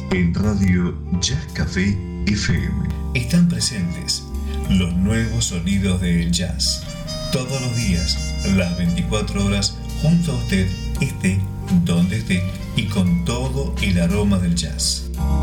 En Radio Jazz Café FM están presentes los nuevos sonidos del jazz. Todos los días, las 24 horas, junto a usted, esté donde esté y con todo el aroma del jazz.